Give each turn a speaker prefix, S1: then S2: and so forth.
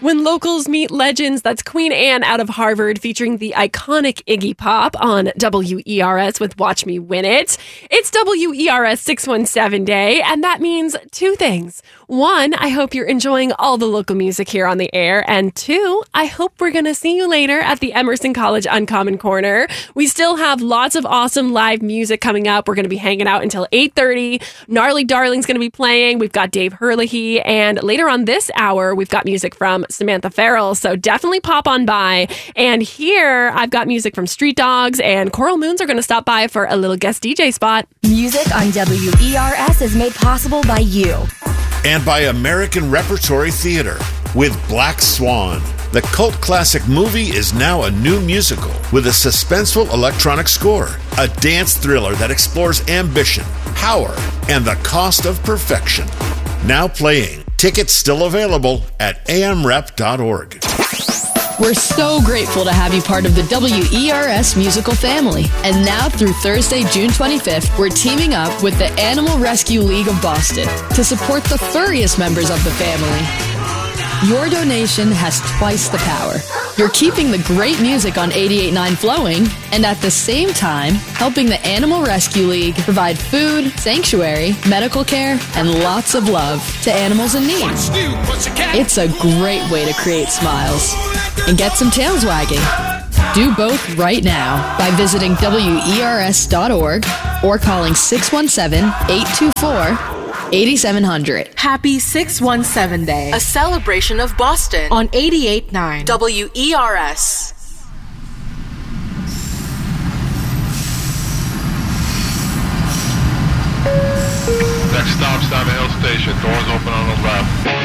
S1: When Locals Meet Legends, that's Queen Anne out of Harvard featuring the iconic Iggy Pop on WERS with Watch Me Win It. It's WERS 617 Day, and that means two things. One, I hope you're enjoying all the local music here on the air, and two, I hope we're going to see you later at the Emerson College Uncommon Corner. We still have lots of awesome live music coming up. We're going to be hanging out until 8:30. Gnarly Darling's going to be playing. We've got Dave Herlihy, and later on this hour, we've got music from Samantha Farrell, so definitely pop on by. And here, I've got music from Street Dogs, and Coral Moons are going to stop by for a little guest DJ spot.
S2: Music on WERS is made possible by you.
S3: And by American Repertory Theater with Black Swan. The cult classic movie is now a new musical with a suspenseful electronic score, a dance thriller that explores ambition, power, and the cost of perfection. Now playing. Tickets still available at amrep.org.
S4: We're so grateful to have you part of the WERS musical family. And now through Thursday, June 25th, we're teaming up with the Animal Rescue League of Boston to support the furriest members of the family. Your donation has twice the power. You're keeping the great music on 88.9 flowing, and at the same time, helping the Animal Rescue League provide food, sanctuary, medical care, and lots of love to animals in need. It's a great way to create smiles and get some tails wagging. Do both right now by visiting WERS.org or calling 617-824-8700.
S5: Happy 617 Day, a celebration of Boston on 88.9 WERS.
S6: Next stop's down the Hill Station. Doors open on the left.